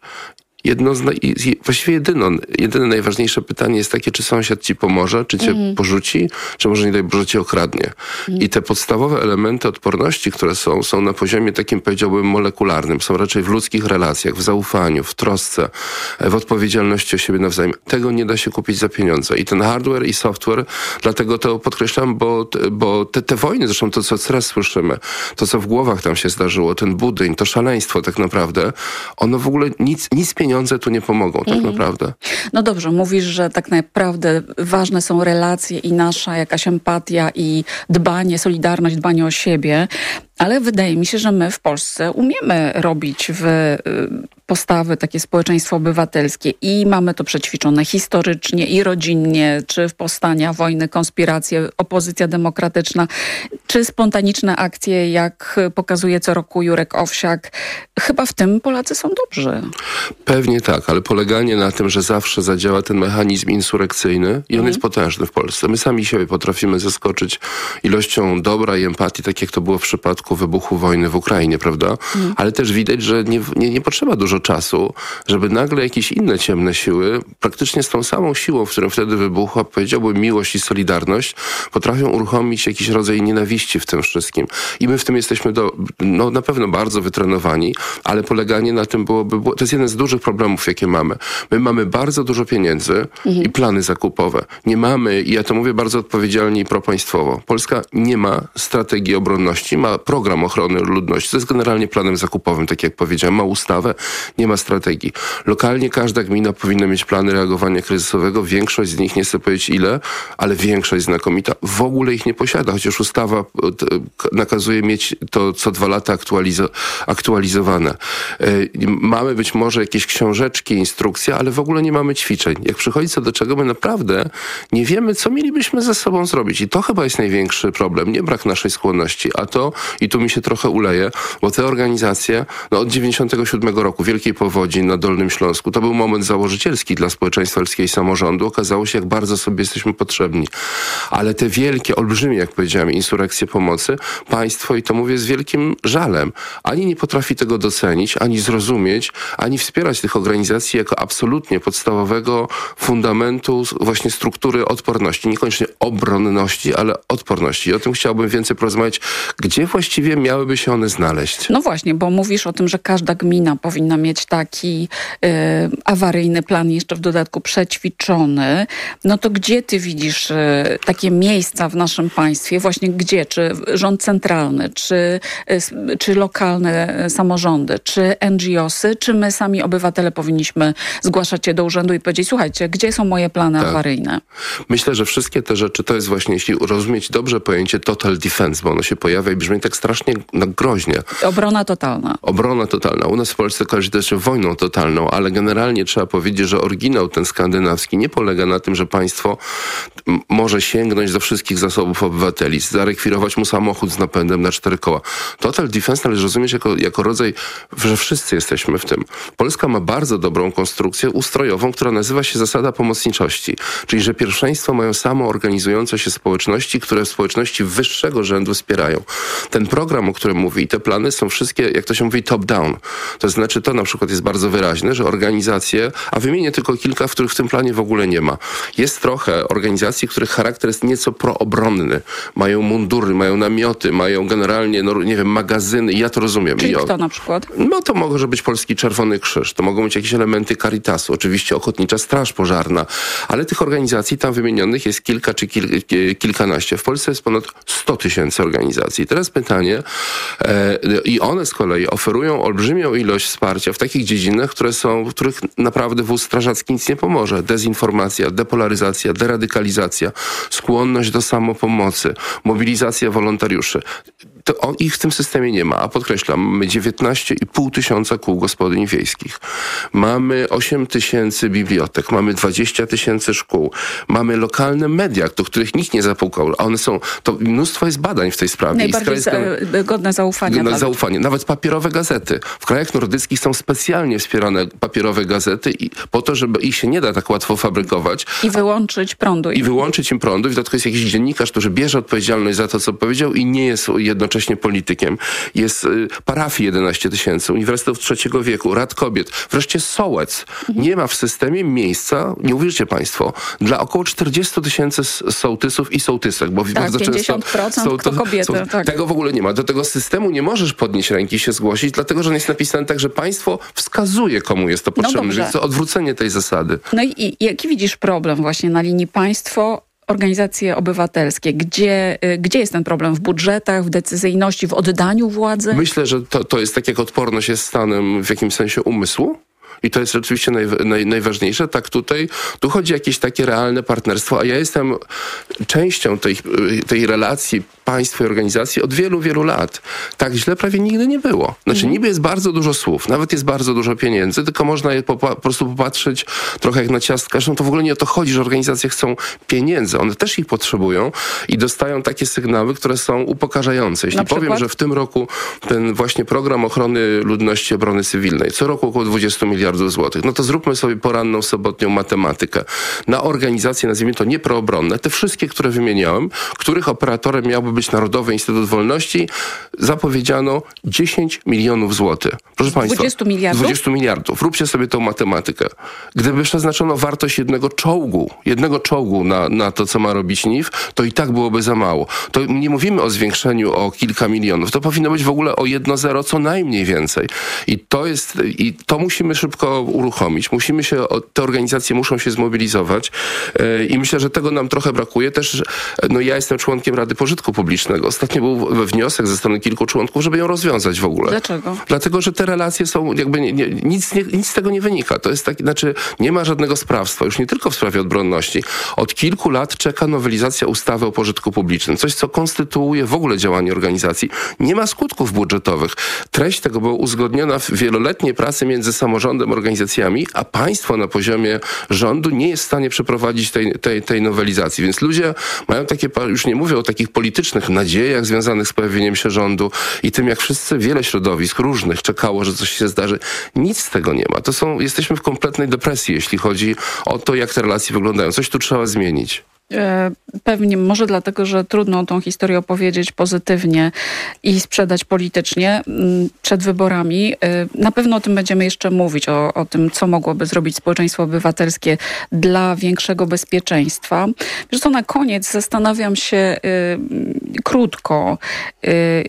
właściwie jedyne najważniejsze pytanie jest takie, czy sąsiad ci pomoże, czy cię porzuci, czy może nie daj Boże cię okradnie. I te podstawowe elementy odporności, które są na poziomie takim, powiedziałbym, molekularnym, są raczej w ludzkich relacjach, w zaufaniu, w trosce, w odpowiedzialności o siebie nawzajem. Tego nie da się kupić za pieniądze. I ten hardware i software, dlatego to podkreślam, bo te wojny, zresztą to, co teraz słyszymy, to, co w głowach tam się zdarzyło, ten budyń, to szaleństwo tak naprawdę, ono w ogóle nic pieniądze tu nie pomogą, tak naprawdę.
No dobrze, mówisz, że tak naprawdę ważne są relacje i nasza jakaś empatia i dbanie, solidarność, dbanie o siebie, ale wydaje mi się, że my w Polsce umiemy robić w postawy takie społeczeństwo obywatelskie i mamy to przećwiczone historycznie i rodzinnie, czy w powstania, wojny, konspiracje, opozycja demokratyczna, czy spontaniczne akcje, jak pokazuje co roku Jurek Owsiak. Chyba w tym Polacy są dobrzy.
Pewnie tak, ale poleganie na tym, że zawsze zadziała ten mechanizm insurekcyjny i on jest potężny w Polsce. My sami siebie potrafimy zaskoczyć ilością dobra i empatii, tak jak to było w przypadku wybuchu wojny w Ukrainie, prawda? Ale też widać, że nie potrzeba dużo czasu, żeby nagle jakieś inne ciemne siły, praktycznie z tą samą siłą, w którą wtedy wybuchła, powiedziałbym, miłość i solidarność, potrafią uruchomić jakiś rodzaj nienawiści w tym wszystkim. I my w tym jesteśmy na pewno bardzo wytrenowani, ale poleganie na tym to jest jeden z dużych problemów, jakie mamy. My mamy bardzo dużo pieniędzy i plany zakupowe. Nie mamy, i ja to mówię bardzo odpowiedzialnie i propaństwowo, Polska nie ma strategii obronności, ma program ochrony ludności. To jest generalnie planem zakupowym, tak jak powiedziałem. Ma ustawę, nie ma strategii. Lokalnie każda gmina powinna mieć plany reagowania kryzysowego. Większość z nich, nie chcę powiedzieć ile, ale większość znakomita, w ogóle ich nie posiada, chociaż ustawa nakazuje mieć to co 2 lata aktualizowane. Mamy być może jakieś książeczki, instrukcje, ale w ogóle nie mamy ćwiczeń. Jak przychodzi co do czego, my naprawdę nie wiemy, co mielibyśmy ze sobą zrobić. I to chyba jest największy problem. Nie brak naszej skłonności, a to, i tu mi się trochę uleje, bo te organizacje, od 97 roku, Wielkiej Powodzi na Dolnym Śląsku, to był moment założycielski dla społeczeństwa polskiego i samorządu. Okazało się, jak bardzo sobie jesteśmy potrzebni. Ale te wielkie, olbrzymie, jak powiedziałem, insurekcje pomocy, państwo, i to mówię z wielkim żalem, ani nie potrafi tego docenić, ani zrozumieć, ani wspierać tych organizacji jako absolutnie podstawowego fundamentu właśnie struktury odporności. Niekoniecznie obronności, ale odporności. I o tym chciałbym więcej porozmawiać. Gdzie właściwie właściwie miałyby się one znaleźć?
No właśnie, bo mówisz o tym, że każda gmina powinna mieć taki awaryjny plan, jeszcze w dodatku przećwiczony. No to gdzie ty widzisz takie miejsca w naszym państwie? Właśnie gdzie? Czy rząd centralny, czy lokalne samorządy, czy NGO-sy, czy my sami obywatele powinniśmy zgłaszać się do urzędu i powiedzieć, słuchajcie, gdzie są moje plany awaryjne?
Myślę, że wszystkie te rzeczy to jest właśnie, jeśli rozumieć dobrze pojęcie total defense, bo ono się pojawia i brzmi tak strasznie groźnie.
Obrona totalna.
Obrona totalna. U nas w Polsce kojarzy też wojną totalną, ale generalnie trzeba powiedzieć, że oryginał ten skandynawski nie polega na tym, że państwo może sięgnąć do wszystkich zasobów obywateli, zarekwirować mu samochód z napędem na 4 koła. Total defense należy rozumieć jako rodzaj, że wszyscy jesteśmy w tym. Polska ma bardzo dobrą konstrukcję ustrojową, która nazywa się zasada pomocniczości. Czyli, że pierwszeństwo mają samoorganizujące się społeczności, które społeczności wyższego rzędu wspierają. Ten program, o którym mówi, i te plany są wszystkie, jak to się mówi, top-down. To znaczy, to na przykład jest bardzo wyraźne, że organizacje, a wymienię tylko kilka, w których w tym planie w ogóle nie ma. Jest trochę organizacji, których charakter jest nieco proobronny. Mają mundury, mają namioty, mają generalnie, no nie wiem, magazyny i ja to rozumiem.
Czyli kto na przykład?
No to może być Polski Czerwony Krzyż, to mogą być jakieś elementy Caritasu, oczywiście Ochotnicza Straż Pożarna, ale tych organizacji tam wymienionych jest kilka czy kilkanaście. W Polsce jest ponad 100 000 organizacji. Teraz pytanie, i one z kolei oferują olbrzymią ilość wsparcia w takich dziedzinach, w których naprawdę wóz strażacki nic nie pomoże. Dezinformacja, depolaryzacja, deradykalizacja, skłonność do samopomocy, mobilizacja wolontariuszy. Ich w tym systemie nie ma, a podkreślam, mamy 19,5 tysiąca kół gospodyń wiejskich. Mamy 8 000 bibliotek, mamy 20 000 szkół, mamy lokalne media, do których nikt nie zapukał, a one są, to mnóstwo jest badań w tej sprawie.
Najbardziej godne zaufania.
Zaufanie. Nawet papierowe gazety. W krajach nordyckich są specjalnie wspierane papierowe gazety po to, żeby ich się nie da tak łatwo fabrykować.
I wyłączyć prądu.
I wyłączyć im prądu. I w dodatku jest jakiś dziennikarz, który bierze odpowiedzialność za to, co powiedział i nie jest jednocześnie politykiem. Jest parafii 11 000, uniwersytetów trzeciego wieku, rad kobiet. Wreszcie sołec. Nie ma w systemie miejsca, nie uwierzycie państwo, dla około 40 000 sołtysów i sołtysek. Bo bardzo
50% to kobiety. Tak.
Tego w ogóle nie ma. Do tego systemu nie możesz podnieść ręki i się zgłosić, dlatego, że on jest napisany tak, że państwo wskazuje, komu jest to potrzebne. Że jest to odwrócenie tej zasady.
No i jaki widzisz problem właśnie na linii państwo, organizacje obywatelskie? Gdzie jest ten problem? W budżetach, w decyzyjności, w oddaniu władzy?
Myślę, że to jest tak jak odporność jest stanem w jakimś sensie umysłu. I to jest rzeczywiście najważniejsze. Tak tu chodzi o jakieś takie realne partnerstwo, a ja jestem częścią tej relacji państwa i organizacji od wielu, wielu lat. Tak źle prawie nigdy nie było. Znaczy niby jest bardzo dużo słów, nawet jest bardzo dużo pieniędzy, tylko można je po prostu popatrzeć trochę jak na ciastka. Zresztą to w ogóle nie o to chodzi, że organizacje chcą pieniędzy. One też ich potrzebują i dostają takie sygnały, które są upokarzające. Jeśli powiem, że w tym roku ten właśnie program ochrony ludności, obrony cywilnej, co roku około 20 miliardów złotych, no to zróbmy sobie poranną, sobotnią matematykę. Na organizacje, nazwijmy to nieproobronne, te wszystkie, które wymieniałem, których operatorem miałby być Narodowy Instytut Wolności, zapowiedziano 10 milionów złotych. Proszę państwa.
20 miliardów?
20 miliardów. Róbcie sobie tą matematykę. Gdyby przeznaczono wartość jednego czołgu na to, co ma robić NIW, to i tak byłoby za mało. To nie mówimy o zwiększeniu o kilka milionów. To powinno być w ogóle o 1-0 co najmniej więcej. I to musimy szybko uruchomić. Te organizacje muszą się zmobilizować i myślę, że tego nam trochę brakuje. Też, ja jestem członkiem Rady Pożytku Publicznego. Ostatnio był wniosek ze strony kilku członków, żeby ją rozwiązać w ogóle.
Dlaczego?
Dlatego, że te relacje są jakby nic z tego nie wynika. To jest tak, znaczy nie ma żadnego sprawstwa, już nie tylko w sprawie obronności. Od kilku lat czeka nowelizacja ustawy o pożytku publicznym. Coś, co konstytuuje w ogóle działanie organizacji. Nie ma skutków budżetowych. Treść tego była uzgodniona w wieloletniej pracy między samorządem, organizacjami, a państwo na poziomie rządu nie jest w stanie przeprowadzić tej nowelizacji. Więc ludzie mają takie, już nie mówię o takich politycznych nadziejach związanych z pojawieniem się rządu i tym, jak wiele środowisk różnych czekało, że coś się zdarzy. Nic z tego nie ma. Jesteśmy w kompletnej depresji, jeśli chodzi o to, jak te relacje wyglądają. Coś tu trzeba zmienić.
Pewnie, może dlatego, że trudno tą historię opowiedzieć pozytywnie i sprzedać politycznie przed wyborami. Na pewno o tym będziemy jeszcze mówić, o tym, co mogłoby zrobić społeczeństwo obywatelskie dla większego bezpieczeństwa. Wiesz co, na koniec zastanawiam się krótko,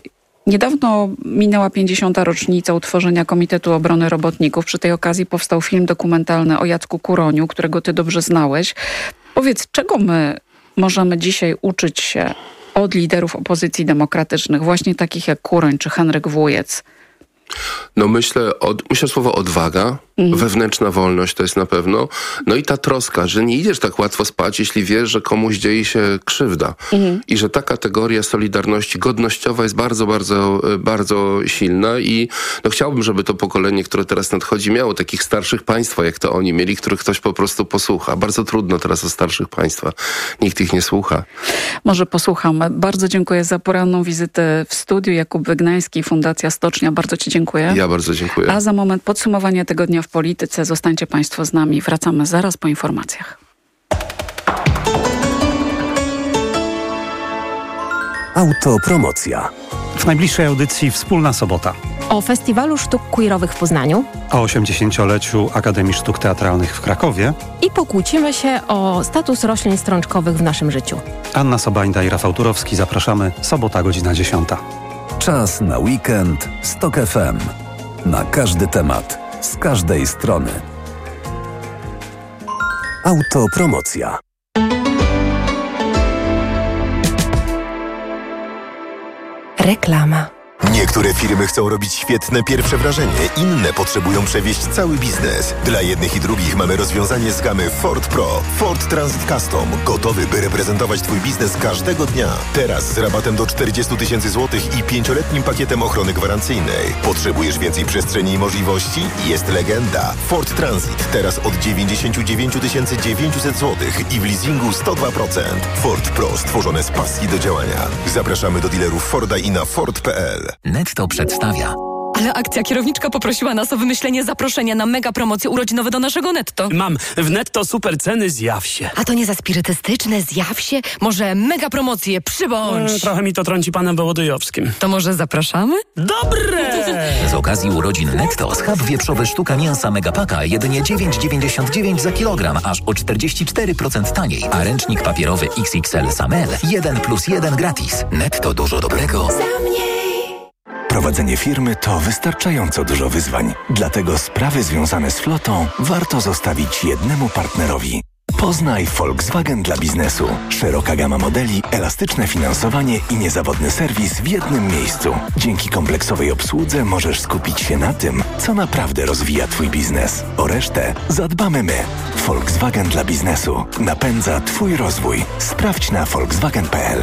Niedawno minęła 50. rocznica utworzenia Komitetu Obrony Robotników. Przy tej okazji powstał film dokumentalny o Jacku Kuroniu, którego ty dobrze znałeś. Powiedz, czego my możemy dzisiaj uczyć się od liderów opozycji demokratycznych, właśnie takich jak Kuroń czy Henryk Wujec?
No myślę słowo odwaga, wewnętrzna wolność to jest na pewno. No i ta troska, że nie idziesz tak łatwo spać, jeśli wiesz, że komuś dzieje się krzywda. I że ta kategoria solidarności godnościowa jest bardzo, bardzo, bardzo silna i no chciałbym, żeby to pokolenie, które teraz nadchodzi, miało takich starszych państwa, jak to oni mieli, których ktoś po prostu posłucha. Bardzo trudno teraz o starszych państwa. Nikt ich nie słucha.
Może posłuchamy. Bardzo dziękuję za poranną wizytę w studiu. Jakub Wygnański, Fundacja Stocznia. Bardzo ci dziękuję.
Ja bardzo dziękuję.
A za moment podsumowanie tygodnia w polityce. Zostańcie państwo z nami. Wracamy zaraz po informacjach.
Autopromocja.
W najbliższej audycji Wspólna Sobota.
O Festiwalu Sztuk Queerowych w Poznaniu.
O 80-leciu Akademii Sztuk Teatralnych w Krakowie.
I pokłócimy się o status roślin strączkowych w naszym życiu.
Anna Sobańda i Rafał Turowski. Zapraszamy. Sobota, godzina 10.
Czas na weekend z TOK FM. Na każdy temat, z każdej strony. Autopromocja.
Reklama.
Niektóre firmy chcą robić świetne pierwsze wrażenie, inne potrzebują przewieźć cały biznes. Dla jednych i drugich mamy rozwiązanie z gamy Ford Pro. Ford Transit Custom. Gotowy, by reprezentować Twój biznes każdego dnia. Teraz z rabatem do 40 000 złotych i 5-letnim pakietem ochrony gwarancyjnej. Potrzebujesz więcej przestrzeni i możliwości? Jest legenda. Ford Transit. Teraz od 99 900 złotych i w leasingu 102%. Ford Pro. Stworzone z pasji do działania. Zapraszamy do dealerów Forda i na Ford.pl.
Netto przedstawia.
Ale akcja kierowniczka poprosiła nas o wymyślenie zaproszenia na mega promocje urodzinowe do naszego Netto.
Mam. W Netto super ceny, zjaw się.
A to nie za spirytystyczne, zjaw się? Może mega promocje, przybądź.
Trochę mi to trąci panem Wołodyjowskim.
To może zapraszamy?
Dobre!
Z okazji urodzin Netto schab wieprzowy sztuka mięsa Megapaka jedynie 9,99 za kilogram, aż o 44% taniej. A ręcznik papierowy XXL Samel 1+1 gratis. Netto, dużo dobrego.
Za mniej. Prowadzenie firmy to wystarczająco dużo wyzwań. Dlatego sprawy związane z flotą warto zostawić jednemu partnerowi. Poznaj Volkswagen dla biznesu. Szeroka gama modeli, elastyczne finansowanie i niezawodny serwis w jednym miejscu. Dzięki kompleksowej obsłudze możesz skupić się na tym, co naprawdę rozwija Twój biznes. O resztę zadbamy my. Volkswagen dla biznesu. Napędza Twój rozwój. Sprawdź na volkswagen.pl.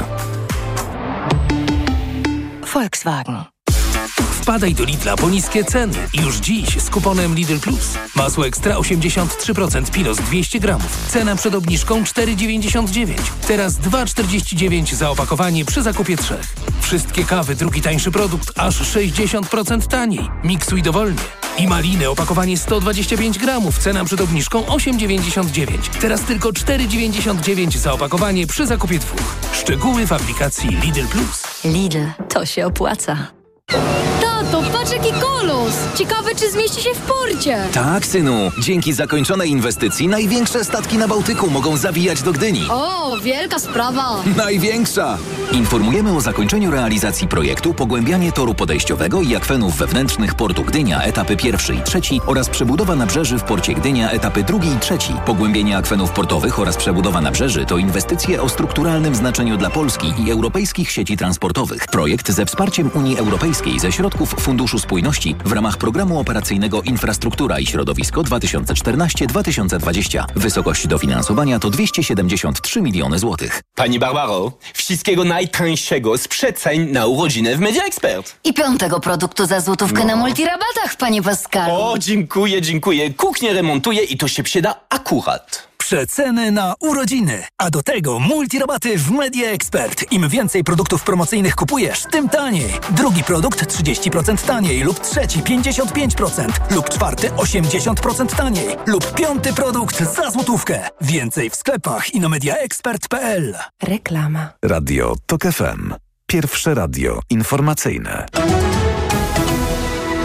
Volkswagen.
Wpadaj do Lidla po niskie ceny. Już dziś z kuponem Lidl Plus. Masło ekstra 83% Pilos 200 gramów. Cena przed obniżką 4,99. Teraz 2,49 za opakowanie przy zakupie 3. Wszystkie kawy, drugi tańszy produkt, aż 60% taniej. Miksuj dowolnie. I maliny, opakowanie 125 gramów. Cena przed obniżką 8,99. Teraz tylko 4,99 za opakowanie przy zakupie 2. Szczegóły w aplikacji Lidl Plus.
Lidl, to się opłaca.
Tato, patrz jaki kolos! Ciekawe, czy zmieści się w porcie.
Tak, synu. Dzięki zakończonej inwestycji największe statki na Bałtyku mogą zawijać do Gdyni.
O, wielka sprawa.
Największa! Informujemy o zakończeniu realizacji projektu Pogłębianie toru podejściowego i akwenów wewnętrznych portu Gdynia, etapy 1 i 3 oraz przebudowa nabrzeży w porcie Gdynia, etapy 2 i 3. Pogłębienie akwenów portowych oraz przebudowa nabrzeży to inwestycje o strukturalnym znaczeniu dla Polski i europejskich sieci transportowych. Projekt ze wsparciem Unii Europejskiej ze środków Funduszu Spójności w ramach Programu Operacyjnego Infrastruktura i Środowisko 2014-2020. Wysokość dofinansowania to 273 miliony złotych.
Pani Barbaro, wszystkiego najtańszego z przecen na urodziny w Media Expert.
I 5. produktu za złotówkę na multirabatach, panie Pascalu.
O, dziękuję. Kuchnię remontuję i to się przyda akurat.
Przeceny na urodziny, a do tego multirabaty w Media Expert. Im więcej produktów promocyjnych kupujesz, tym taniej. Drugi produkt 30% taniej lub trzeci 55% lub czwarty 80% taniej lub 5. produkt za złotówkę. Więcej w sklepach i na mediaexpert.pl.
Reklama.
Radio TOK FM. Pierwsze radio informacyjne.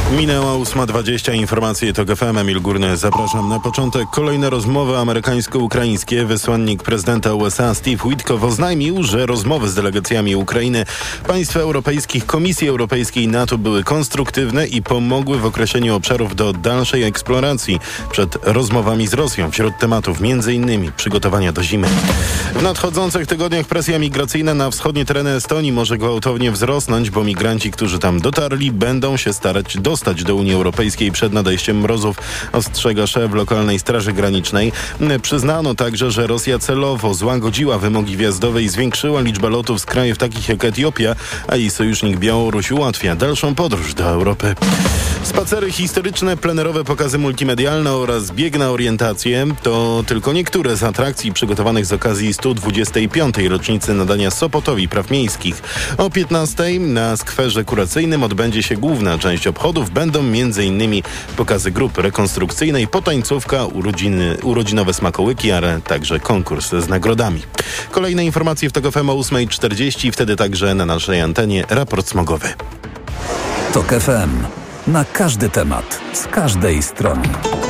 Minęła 8:20, informacje TOK FM, Emil Górny. Zapraszam na początek. Kolejne rozmowy amerykańsko-ukraińskie. Wysłannik prezydenta USA Steve Witkow oznajmił, że rozmowy z delegacjami Ukrainy, państw europejskich, Komisji Europejskiej i NATO były konstruktywne i pomogły w określeniu obszarów do dalszej eksploracji przed rozmowami z Rosją. Wśród tematów m.in. przygotowania do zimy. W nadchodzących tygodniach presja migracyjna na wschodnie tereny Estonii może gwałtownie wzrosnąć, bo migranci, którzy tam dotarli, będą się starać dostać do Unii Europejskiej przed nadejściem mrozów, ostrzega szef lokalnej Straży Granicznej. Przyznano także, że Rosja celowo złagodziła wymogi wjazdowe i zwiększyła liczbę lotów z krajów takich jak Etiopia, a jej sojusznik Białoruś ułatwia dalszą podróż do Europy. Spacery historyczne, plenerowe pokazy multimedialne oraz bieg na orientację to tylko niektóre z atrakcji przygotowanych z okazji 125. rocznicy nadania Sopotowi Praw Miejskich. O 15:00 na skwerze kuracyjnym odbędzie się główna część obchodów. Będą m.in. pokazy grupy rekonstrukcyjnej, potańcówka, urodzinowe smakołyki, ale także konkurs z nagrodami. Kolejne informacje w TOK FM o 8:40, wtedy także na naszej antenie raport smogowy.
TOK FM. Na każdy temat, z każdej strony.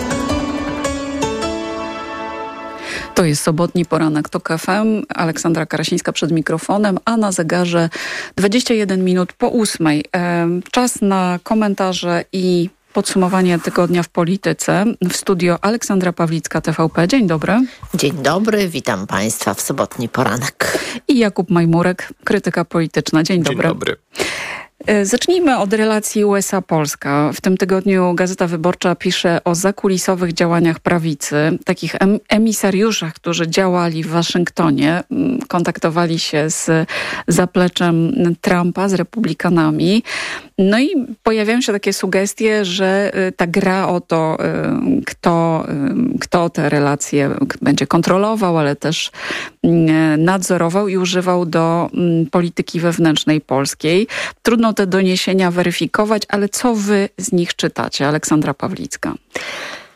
To jest sobotni poranek TOK FM. Aleksandra Karasińska przed mikrofonem, a na zegarze 21 minut po 8:00. Czas na komentarze i podsumowanie tygodnia w polityce. W studio Aleksandra Pawlicka, TVP. Dzień dobry.
Dzień dobry, witam Państwa w sobotni poranek.
I Jakub Majmurek, krytyka polityczna. Dzień dobry.
Dzień dobry.
Zacznijmy od relacji USA-Polska. W tym tygodniu Gazeta Wyborcza pisze o zakulisowych działaniach prawicy, takich emisariuszach, którzy działali w Waszyngtonie, kontaktowali się z zapleczem Trumpa, z republikanami. No i pojawiają się takie sugestie, że ta gra o to, kto te relacje będzie kontrolował, ale też nadzorował i używał do polityki wewnętrznej polskiej. Trudno te doniesienia weryfikować, ale co wy z nich czytacie? Aleksandra Pawlicka.